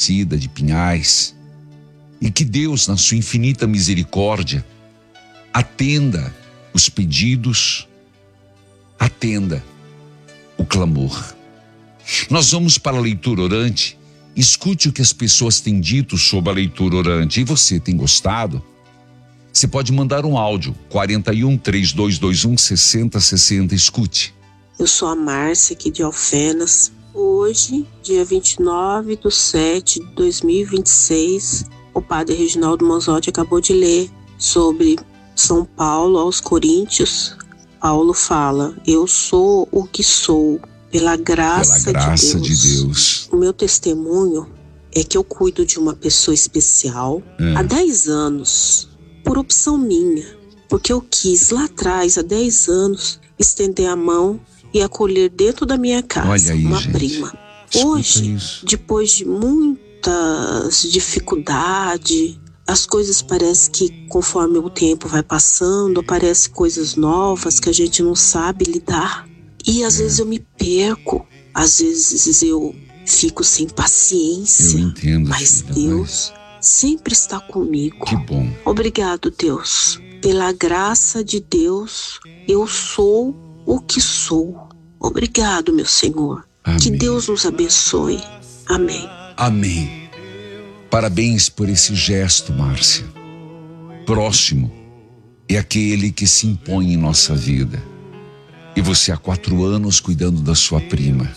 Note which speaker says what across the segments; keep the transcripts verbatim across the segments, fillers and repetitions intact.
Speaker 1: Aparecida de Pinhais, e que Deus, na sua infinita misericórdia, atenda os pedidos, atenda o clamor. Nós vamos para a leitura orante. Escute o que as pessoas têm dito sobre a leitura orante. E você tem gostado? Você pode mandar um áudio, quarenta e um, três dois dois um, sessenta sessenta. Escute.
Speaker 2: Eu sou a Márcia, aqui de Alfenas. Hoje, dia vinte e nove de sete de dois mil e vinte e seis, o padre Reginaldo Manzotti acabou de ler sobre São Paulo aos Coríntios. Paulo fala: eu sou o que sou, pela graça,
Speaker 1: pela graça
Speaker 2: de Deus.
Speaker 1: de Deus.
Speaker 2: O meu testemunho é que eu cuido de uma pessoa especial
Speaker 1: é.
Speaker 2: há dez anos, por opção minha, porque eu quis lá atrás, há dez anos, estender a mão e acolher dentro da minha casa.
Speaker 1: Olha aí,
Speaker 2: uma
Speaker 1: gente.
Speaker 2: prima.
Speaker 1: Escuta
Speaker 2: Hoje,
Speaker 1: isso.
Speaker 2: depois de muitas dificuldades, as coisas parecem que, conforme o tempo vai passando, aparecem coisas novas que a gente não sabe lidar. E às é. vezes eu me perco, às vezes eu fico sem paciência.
Speaker 1: Eu entendo,
Speaker 2: mas
Speaker 1: filha,
Speaker 2: Deus
Speaker 1: mas...
Speaker 2: sempre está comigo.
Speaker 1: Que bom.
Speaker 2: Obrigado, Deus. Pela graça de Deus, eu sou o que sou. Obrigado, meu Senhor.
Speaker 1: Amém.
Speaker 2: Que Deus nos abençoe. Amém.
Speaker 1: Amém. Parabéns por esse gesto, Márcia. Próximo é aquele que se impõe em nossa vida. E você há quatro anos cuidando da sua prima.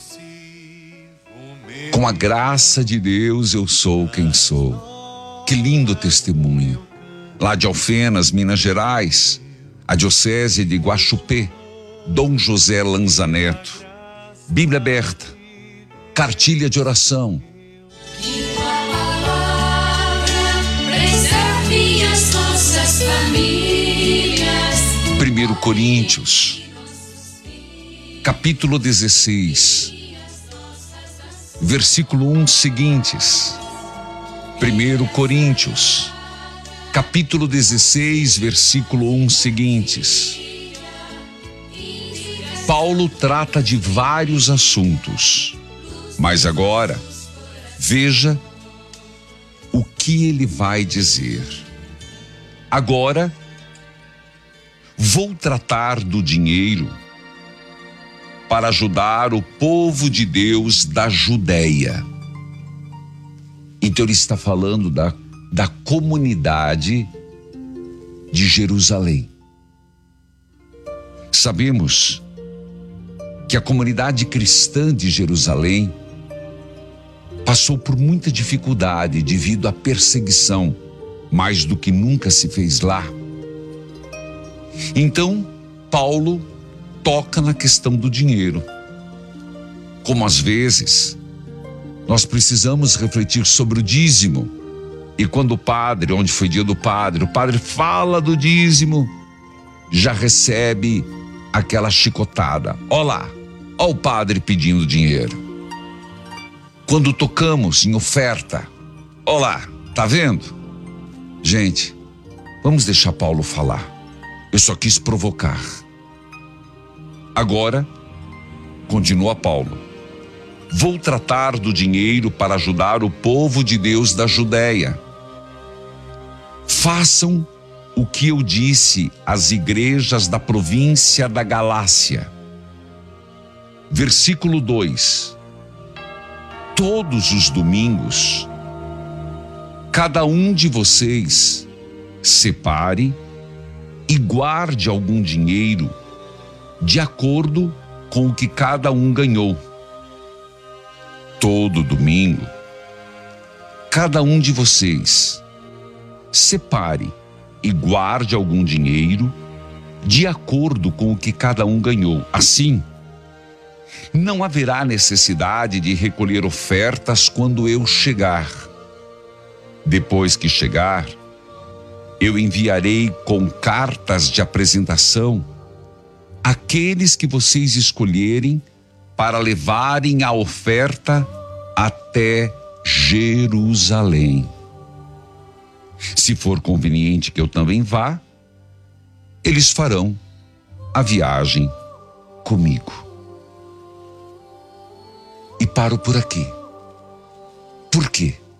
Speaker 1: Com a graça de Deus, eu sou quem sou. Que lindo testemunho. Lá de Alfenas, Minas Gerais, a diocese de Guaxupé, Dom José Lanzaneto. Bíblia aberta, cartilha de oração.
Speaker 3: Que tua palavra preserve as nossas famílias.
Speaker 1: Primeiro Coríntios, capítulo dezesseis, versículo um seguintes. Primeiro Coríntios, capítulo dezesseis, versículo um seguintes. Paulo trata de vários assuntos, mas agora veja o que ele vai dizer. Agora vou tratar do dinheiro para ajudar o povo de Deus da Judéia. Então ele está falando da, da comunidade de Jerusalém. Sabemos que a comunidade cristã de Jerusalém passou por muita dificuldade devido à perseguição, mais do que nunca se fez lá. Então, Paulo toca na questão do dinheiro. Como às vezes, nós precisamos refletir sobre o dízimo. E quando o padre, onde foi dia do padre, o padre fala do dízimo, já recebe aquela chicotada. Olha lá, olha o padre pedindo dinheiro. Quando tocamos em oferta, olha lá, tá vendo? Gente, vamos deixar Paulo falar. Eu só quis provocar. Agora, continua Paulo. Vou tratar do dinheiro para ajudar o povo de Deus da Judéia. Façam o que eu disse às igrejas da província da Galácia. Versículo dois. Todos os domingos, cada um de vocês separe e guarde algum dinheiro de acordo com o que cada um ganhou. Todo domingo, cada um de vocês separe e guarde algum dinheiro de acordo com o que cada um ganhou. Assim, não haverá necessidade de recolher ofertas quando eu chegar. Depois que chegar, eu enviarei com cartas de apresentação aqueles que vocês escolherem para levarem a oferta até Jerusalém. Se for conveniente que eu também vá, eles farão a viagem comigo. E paro por aqui. Por quê?